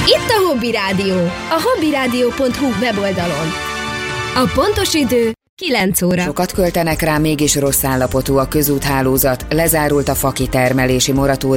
Itt a Hobby Rádió, a hobbyradio.hu weboldalon. A pontos idő 9 óra. Sokat költenek rá, mégis rossz állapotú a közúthálózat, lezárult a fakitermelési moratórium